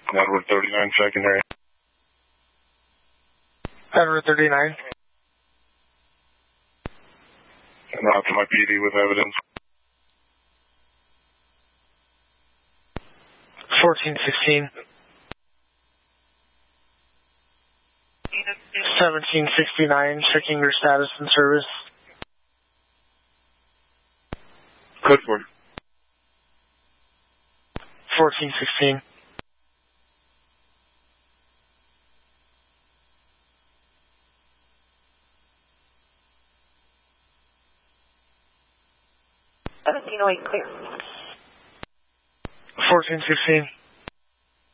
Edward 39 secondary. Edward 39. And out to my PD with evidence. 1416. 1769, checking your status and service. Code 4. 1416. Clear. 1416.